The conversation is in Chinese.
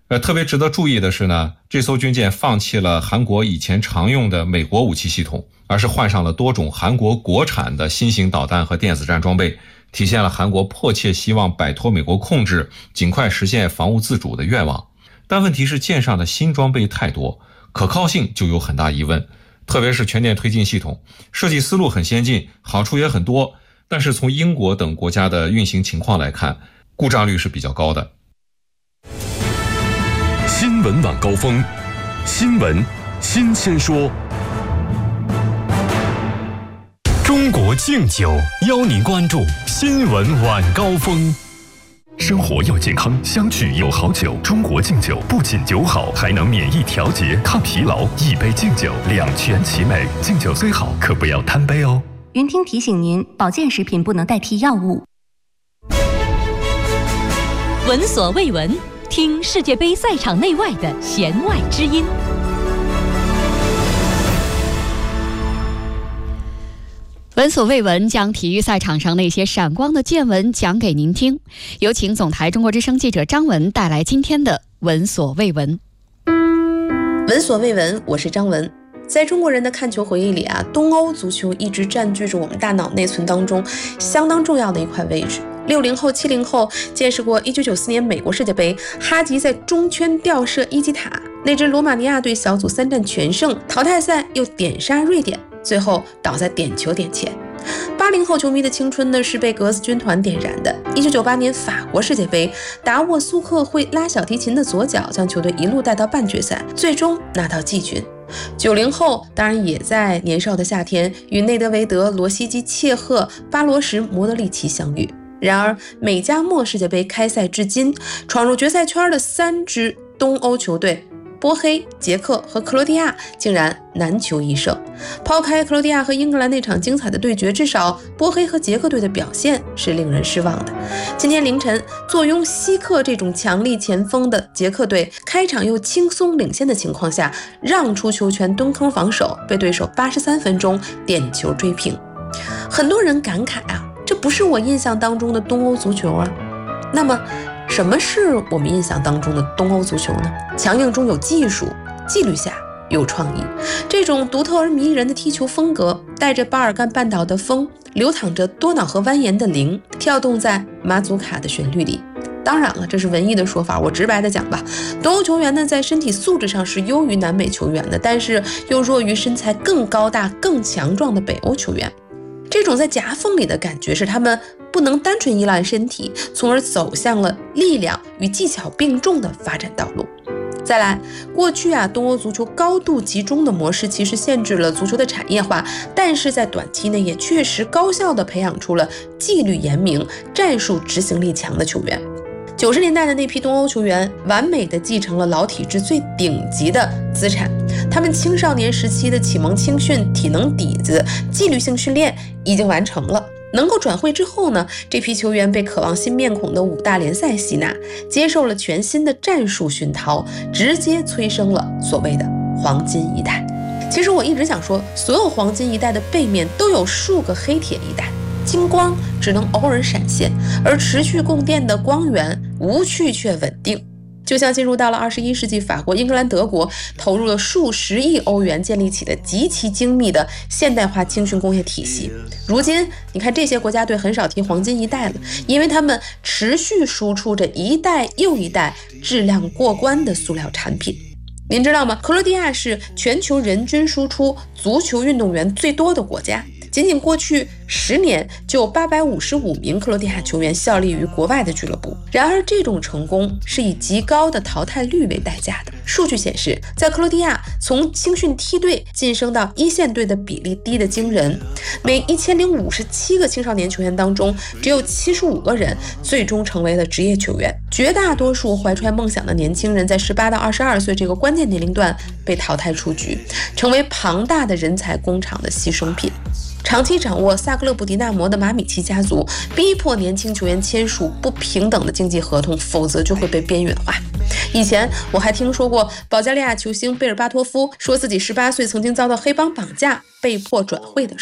特别值得注意的是呢，这艘军舰放弃了韩国以前常用的美国武器系统，而是换上了多种韩国国产的新型导弹和电子战装备，体现了韩国迫切希望摆脱美国控制，尽快实现防务自主的愿望。但问题是舰上的新装备太多，可靠性就有很大疑问，特别是全电推进系统，设计思路很先进，好处也很多，但是从英国等国家的运行情况来看，故障率是比较高的。 新闻晚高峰，新闻新鲜说。中国敬酒邀您关注新闻晚高峰。生活要健康，相聚有好酒。中国敬酒不仅酒好，还能免疫调节、抗疲劳。一杯敬酒，两全其美。敬酒虽好，可不要贪杯哦。 云听提醒您，保健食品不能代替药物。 闻所未闻，听世界杯赛场内外的弦外之音。闻所未闻，将体育赛场上那些闪光的见闻讲给您听。有请总台中国之声记者张文带来今天的闻所未闻。 闻所未闻，我是张文。在中国人的看球回忆里啊，东欧足球一直占据着我们大脑内存当中相当重要的一块位置。60后、70后见识过1994年美国世界杯，哈吉在中圈吊射伊基塔，那支罗马尼亚队小组3战全胜，淘汰赛又点杀瑞典，最后倒在点球点前。80后球迷的青春呢，是被格子军团点燃的。1998年法国世界杯，达沃苏克会拉小提琴的左脚将球队一路带到半决赛，最终拿到季军。90后当然也在年少的夏天与内德维德、罗西基、切赫、巴罗什、莫德里奇相遇。然而美加墨世界杯开赛至今，闯入决赛圈的3支东欧球队波黑、捷克和克罗地亚竟然难求一胜。抛开克罗地亚和英格兰那场精彩的对决，至少波黑和捷克队的表现是令人失望的。今天凌晨，坐拥希克这种强力前锋的捷克队，开场又轻松领先的情况下，让出球权蹲坑防守，被对手83分钟点球追平。很多人感慨啊，这不是我印象当中的东欧足球啊。那么什么是我们印象当中的东欧足球呢？强硬中有技术，纪律下有创意。这种独特而迷人的踢球风格，带着巴尔干半岛的风，流淌着多瑙河蜿蜒的灵，跳动在马祖卡的旋律里。当然了，这是文艺的说法，我直白的讲吧，东欧球员呢，在身体素质上是优于南美球员的，但是又弱于身材更高大、更强壮的北欧球员。这种在夹缝里的感觉，是他们不能单纯依赖身体，从而走向了力量与技巧并重的发展道路。再来，过去东欧足球高度集中的模式其实限制了足球的产业化，但是在短期内也确实高效地培养出了纪律严明、战术执行力强的球员。90年代的那批东欧球员完美地继承了老体制最顶级的资产，他们青少年时期的启蒙青训、体能底子、纪律性训练已经完成了。能够转会之后呢，这批球员被渴望新面孔的5大联赛吸纳，接受了全新的战术熏陶，直接催生了所谓的黄金一代。其实我一直想说，所有黄金一代的背面都有数个黑铁一代，金光只能偶尔闪现，而持续供电的光源无趣却稳定。就像进入到了21世纪，法国、英格兰、德国投入了数十亿欧元建立起的极其精密的现代化青训工业体系。如今你看这些国家队很少提黄金一代了，因为他们持续输出着一代又一代质量过关的塑料产品。您知道吗？克罗地亚是全球人均输出足球运动员最多的国家，仅仅过去10年就有855名克罗地亚球员效力于国外的俱乐部。然而这种成功是以极高的淘汰率为代价的。数据显示，在克罗地亚从青训梯队晋升到一线队的比例低得惊人，每1057个青少年球员当中，只有75个人最终成为了职业球员。绝大多数怀揣梦想的年轻人在18到22岁这个关键年龄段被淘汰出局，成为庞大的人才工厂的牺牲品。长期掌握萨格勒布迪纳摩的马米奇家族逼迫年轻球员签署不平等的经济合同，否则就会被边缘化。以前我还听说过保加利亚球星贝尔巴托夫说自己18岁曾经遭到黑帮绑架，被迫转会的事。